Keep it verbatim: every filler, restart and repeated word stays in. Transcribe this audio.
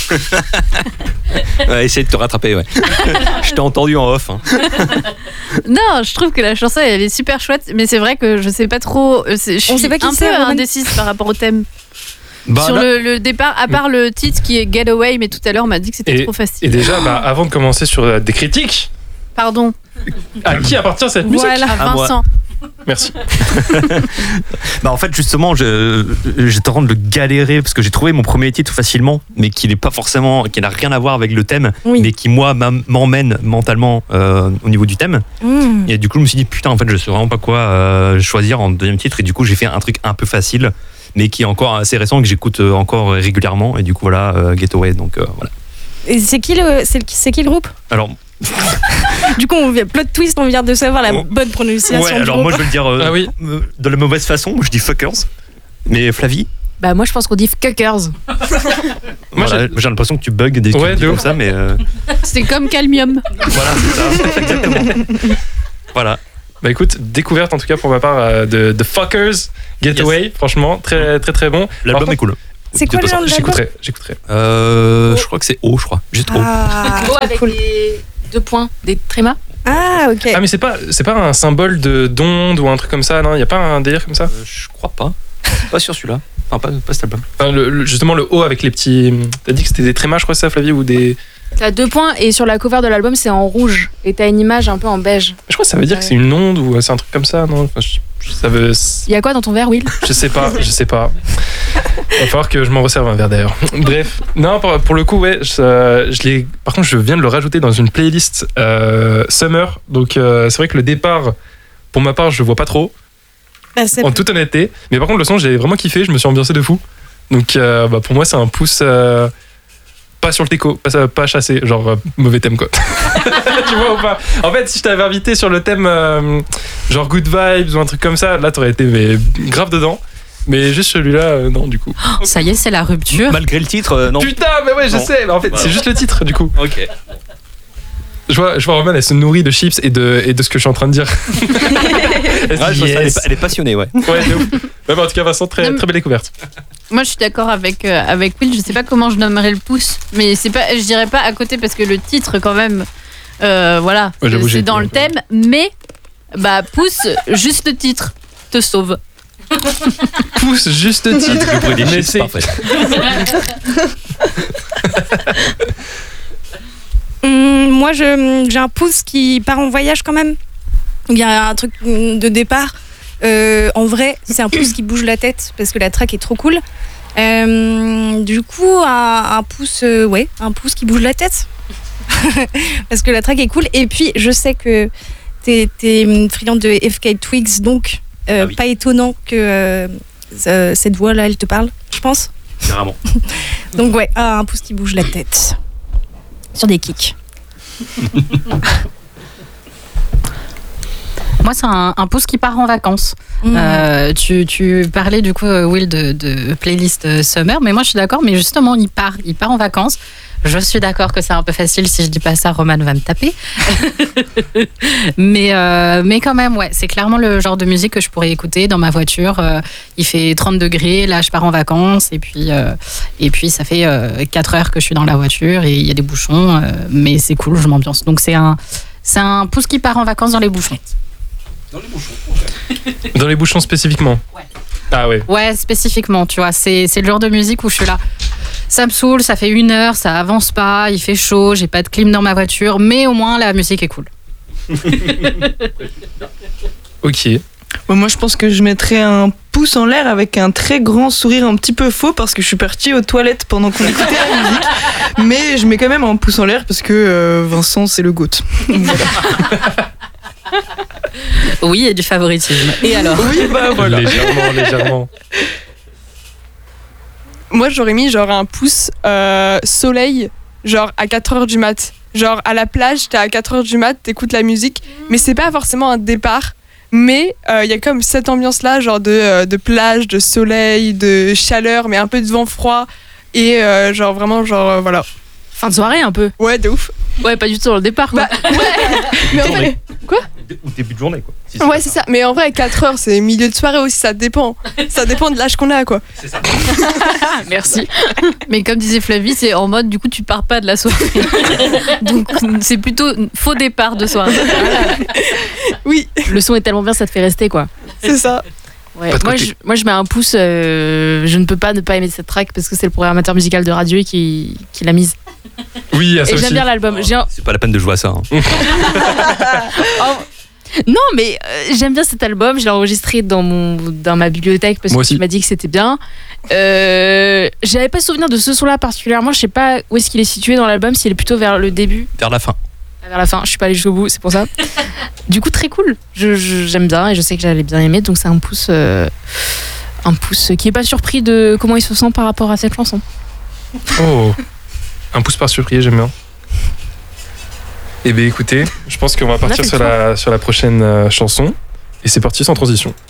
Ouais, essaye de te rattraper, ouais. Je t'ai entendu en off. Hein. Non, je trouve que la chanson elle est super chouette, mais c'est vrai que je sais pas trop. Je suis On sait pas qui un c'est, peu Roman. indécise par rapport au thème. Bah, Sur là- le, le départ, à part le titre qui est Getaway, mais tout à l'heure on m'a dit que c'était Et, trop et facile. déjà, bah, avant de commencer sur euh, des critiques, Pardon. à qui appartient cette musique? Voilà, À moi. Vincent. Merci. Bah en fait justement je, j'étais en train de le galérer parce que j'ai trouvé mon premier titre facilement mais qui n'est pas forcément qui n'a rien à voir avec le thème Oui. mais qui moi m'am- m'emmène mentalement euh, au niveau du thème Mmh. et du coup je me suis dit putain en fait je sais vraiment pas quoi euh, choisir en deuxième titre et du coup j'ai fait un truc un peu facile mais qui est encore assez récent que j'écoute euh, encore régulièrement et du coup voilà euh, Getaway donc euh, voilà. Et c'est qui le, c'est, le- c'est qui le groupe? Alors Du coup, on vient, plot twist, on vient de savoir la Oh. bonne prononciation ouais du alors groupe. moi je vais le dire euh, Ah oui. euh, de la mauvaise façon moi je dis fuckers mais Flavie Bah moi je pense qu'on dit Fuckers. Moi, voilà, j'ai l'impression que tu bugs des Ouais, trucs de comme ouf. ça mais euh, C'est comme Calmium. voilà c'est ça exactement voilà. Bah écoute, découverte en tout cas pour ma part euh, de, de Fuckers, Getaway, franchement, très très très bon. L'album Par est cool. C'est quoi De toute le façon, nom de l'album? J'écouterai, j'écouterai. Euh, je crois que c'est O, je crois. J'ai trop. Ah, Oh, avec cool. des deux points, des trémas. Ah, ok. Ah mais c'est pas c'est pas un symbole de d'onde ou un truc comme ça, non? Il y a pas un délire comme ça? Euh, je crois pas. Pas sur celui-là. Enfin, pas, pas cet album. Enfin, le- le- justement le O avec les petits. T'as dit que c'était des trémas, je crois, c'est ça, Flavie, ou des. T'as deux points et sur la cover de l'album c'est en rouge et t'as une image un peu en beige. Je crois que ça veut dire que c'est une onde ou c'est un truc comme ça, non? Enfin, je, je- ça veut. Il y a quoi dans ton verre, Will? Je sais pas, je sais pas. Va falloir que je m'en resserve un verre d'ailleurs. Bref, non, pour, pour le coup, ouais, je, je l'ai. Par contre, je viens de le rajouter dans une playlist euh, Summer. Donc, euh, c'est vrai que le départ, pour ma part, je vois pas trop, Bah, c'est- en toute honnêteté. Mais par contre, le son, j'ai vraiment kiffé, je me suis ambiancé de fou. Donc, euh, bah, pour moi, c'est un pouce. euh, pas sur le teco, pas, pas chassé, genre euh, mauvais thème quoi. Tu vois ou pas? En fait, si je t'avais invité sur le thème euh, genre good vibes ou un truc comme ça, là t'aurais été mais, grave dedans. Mais juste celui-là, euh, non, du coup. Ça y est, c'est la rupture. Malgré le titre, euh, non. Putain, mais ouais, je Non. sais. Mais en fait, Voilà. c'est juste le titre, du coup. Ok. Je vois, je vois Roman, elle se nourrit de chips et de, et de ce que je suis en train de dire. Elle se Ouais, dit, je vois ça, elle, est, yes. pas- elle est passionnée, ouais. Ouais, de ouf. Ouais, bah, en tout cas, Vincent, très, Non, mais- très belle découverte. Moi, je suis d'accord avec euh, avec Will. Je sais pas comment je nommerais le pouce, mais c'est pas, je dirais pas à côté parce que le titre, quand même, euh, voilà, Ouais, j'avoue, j'ai c'est dans été le un peu- thème. Mais bah pouce, juste le titre te sauve. Pouce, juste titre. Le bruit des Mais chips, c'est- parfait. Hum, moi, je, j'ai un pouce qui part en voyage quand même. Il y a un truc de départ. Euh, en vrai, c'est un pouce qui bouge la tête parce que la track est trop cool. Euh, du coup, un, un pouce, euh, ouais, un pouce qui bouge la tête parce que la track est cool. Et puis, je sais que t'es, t'es friande de F K Twigs, donc euh, Ah oui. pas étonnant que euh, euh, cette voix-là, elle te parle, je pense. Carrément. Donc ouais, ah, un pouce qui bouge la tête sur des kicks. Moi, c'est un, un pouce qui part en vacances. Mmh. Euh, tu, tu parlais du coup, euh, Will, de, de playlist euh, Summer, mais moi je suis d'accord, mais justement, il part, il part en vacances. Je suis d'accord que c'est un peu facile, si je dis pas ça, Roman va me taper. mais, euh, mais quand même, ouais, c'est clairement le genre de musique que je pourrais écouter dans ma voiture. Euh, il fait trente degrés, là je pars en vacances, et puis, euh, et puis ça fait euh, quatre heures que je suis dans la voiture, et il y a des bouchons, euh, mais c'est cool, je m'ambiance. Donc c'est un, c'est un pouce qui part en vacances dans les bouchons. Dans les bouchons spécifiquement. Ouais. Ah ouais. Ouais, spécifiquement, tu vois, c'est, c'est le genre de musique où je suis là. Ça me saoule, ça fait une heure, ça avance pas, il fait chaud, j'ai pas de clim dans ma voiture, mais au moins la musique est cool. Ok. Bon, moi, je pense que je mettrais un pouce en l'air avec un très grand sourire un petit peu faux parce que je suis partie aux toilettes pendant qu'on écoutait la musique. Mais je mets quand même un pouce en l'air parce que euh, Vincent, c'est le GOAT. Voilà. Oui, et du favoritisme. Et alors? Oui, bah voilà. Légèrement, légèrement. Moi, j'aurais mis genre un pouce euh, soleil, genre à quatre heures du mat. Genre à la plage, t'es à quatre heures du mat, t'écoutes la musique, mais c'est pas forcément un départ. Mais il euh, y a comme cette ambiance-là, genre de, euh, de plage, de soleil, de chaleur, mais un peu de vent froid. Et euh, genre vraiment, genre euh, voilà. Fin de soirée un peu. Ouais, de ouf. Ouais, pas du tout dans le départ, quoi. Bah, mais en vrai, Ou début de journée, quoi. Si ouais, c'est ça. Mais en vrai, quatre heures, c'est milieu de soirée aussi, ça dépend. Ça dépend de l'âge qu'on a, quoi. C'est ça. Merci. Mais comme disait Flavie, c'est en mode, du coup, tu pars pas de la soirée. Donc, c'est plutôt faux départ de soirée. Oui, Le son est tellement bien, ça te fait rester, quoi. c'est ça. Ouais. Pas de Moi, côté. je, moi, je mets un pouce. euh, je ne peux pas ne pas aimer cette track parce que c'est le programmateur musical de Radio qui, qui l'a mise. Oui, à ça Et j'aime aussi. bien l'album. J'ai un- C'est pas la peine de jouer à ça. hein. Non, mais euh, j'aime bien cet album. Je l'ai enregistré dans, mon, dans ma bibliothèque parce Moi que tu aussi. m'as dit que c'était bien. Euh, J'avais pas souvenir de ce son-là particulièrement. Je sais pas où est-ce qu'il est situé dans l'album, s'il est plutôt vers le début, Vers la fin. vers la fin. Je suis pas allée jusqu'au bout, c'est pour ça. Du coup, très cool. Je- je- J'aime bien et je sais que j'allais bien aimer. Donc, c'est un pouce, euh, un pouce qui est pas surpris de comment il se sent par rapport à cette chanson. Oh, un pouce par surpris, j'aime bien. Eh bien écoutez, je pense qu'on va partir fait sur le la, sur la prochaine euh, chanson. Et c'est parti sans transition.